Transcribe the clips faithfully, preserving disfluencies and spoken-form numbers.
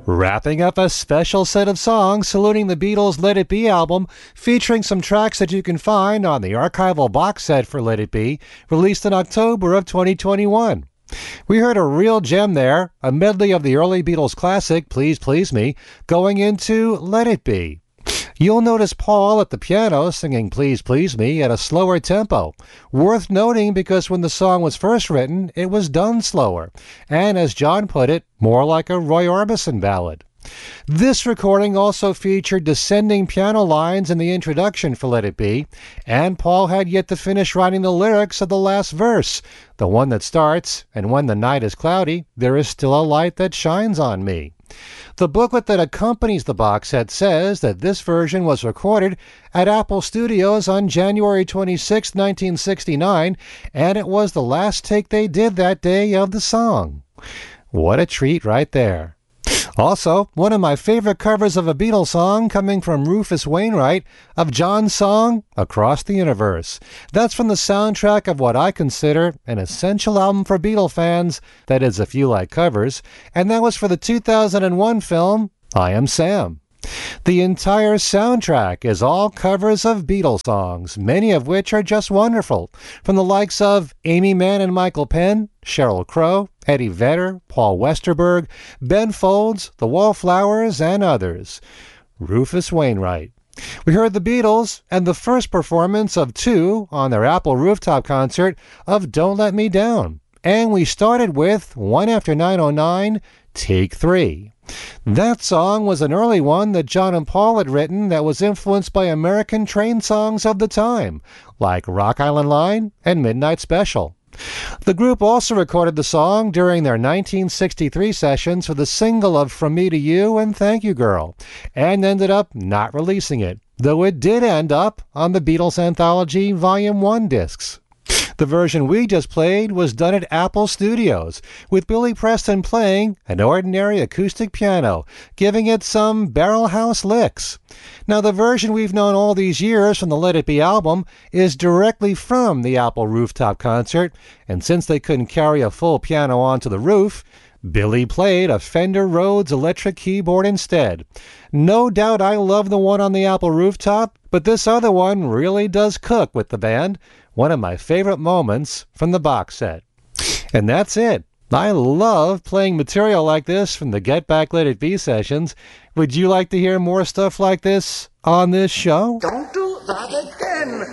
Wrapping up a special set of songs saluting the Beatles' Let It Be album, featuring some tracks that you can find on the archival box set for Let It Be, released in October of twenty twenty-one. We heard a real gem there, a medley of the early Beatles classic, Please Please Me, going into Let It Be. You'll notice Paul at the piano singing Please Please Me at a slower tempo. Worth noting because when the song was first written, it was done slower, and as John put it, more like a Roy Orbison ballad. This recording also featured descending piano lines in the introduction for Let It Be, and Paul had yet to finish writing the lyrics of the last verse, the one that starts, "And when the night is cloudy, there is still a light that shines on me." The booklet that accompanies the box set says that this version was recorded at Apple Studios on January twenty-sixth, nineteen sixty-nine, and it was the last take they did that day of the song. What a treat right there. Also, one of my favorite covers of a Beatles song coming from Rufus Wainwright of John's song, Across the Universe. That's from the soundtrack of what I consider an essential album for Beatle fans, that is if you like covers, and that was for the two thousand one film, I Am Sam. The entire soundtrack is all covers of Beatles songs, many of which are just wonderful, from the likes of Amy Mann and Michael Penn, Sheryl Crow, Eddie Vedder, Paul Westerberg, Ben Folds, The Wallflowers, and others. Rufus Wainwright. We heard the Beatles and the first performance of two on their Apple rooftop concert of Don't Let Me Down. And we started with One After nine oh nine, Take Three. That song was an early one that John and Paul had written that was influenced by American train songs of the time, like Rock Island Line and Midnight Special. The group also recorded the song during their nineteen sixty-three sessions for the single of From Me to You and Thank You Girl, and ended up not releasing it, though it did end up on the Beatles Anthology Volume one discs. The version we just played was done at Apple Studios, with Billy Preston playing an ordinary acoustic piano, giving it some barrel house licks. Now, the version we've known all these years from the Let It Be album is directly from the Apple rooftop concert, and since they couldn't carry a full piano onto the roof, Billy played a Fender Rhodes electric keyboard instead. No doubt I love the one on the Apple rooftop, but this other one really does cook with the band. One of my favorite moments from the box set. And that's it. I love playing material like this from the Get Back Let It Be sessions. Would you like to hear more stuff like this on this show? Don't do that again,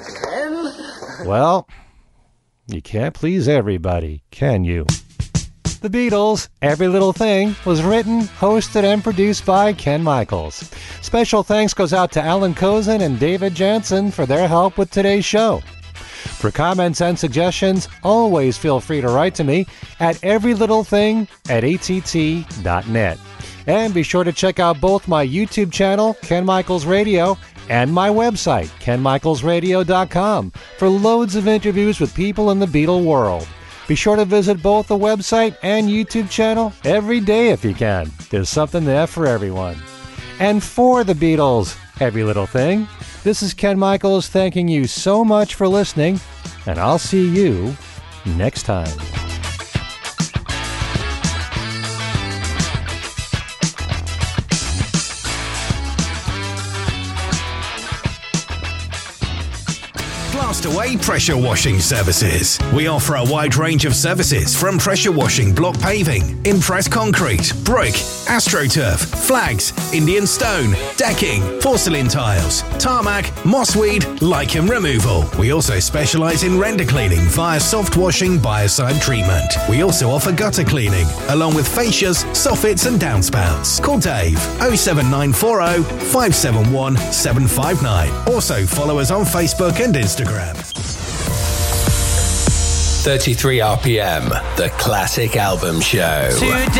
Ken. Well, you can't please everybody, can you? The Beatles, Every Little Thing, was written, hosted, and produced by Ken Michaels. Special thanks goes out to Alan Kozin and David Jansen for their help with today's show. For comments and suggestions, always feel free to write to me at everylittlething at A T T dot net. And be sure to check out both my YouTube channel, Ken Michaels Radio, and my website, ken michaels radio dot com, for loads of interviews with people in the Beatle world. Be sure to visit both the website and YouTube channel every day if you can. There's something there for everyone. And for the Beatles, Every Little Thing, this is Ken Michaels thanking you so much for listening, and I'll see you next time. Blastaway Pressure Washing Services. We offer a wide range of services from pressure washing block paving, impress concrete, brick, AstroTurf, flags, Indian stone, decking, porcelain tiles, tarmac, mossweed, lichen removal. We also specialise in render cleaning via soft washing biocide treatment. We also offer gutter cleaning, along with fascias, soffits and downspouts. Call Dave oh seven nine four oh, five seven one, seven five nine. Also follow us on Facebook and Instagram. thirty-three R P M, the Classic Album Show. Today.